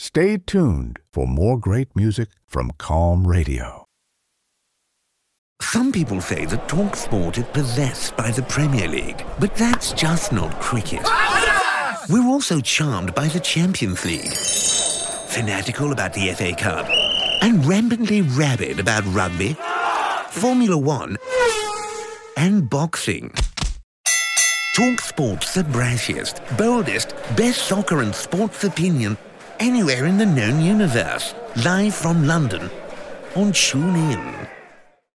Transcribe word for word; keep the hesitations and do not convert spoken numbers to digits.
Stay tuned for more great music from Calm Radio. Some people say that TalkSport is possessed by the Premier League, but that's just not cricket. We're also charmed by the Champions League, fanatical about the F A Cup, and rampantly rabid about rugby, Formula One, and boxing. TalkSport's the brashiest, boldest, best soccer and sports opinion anywhere in the known universe. Live from London on TuneIn.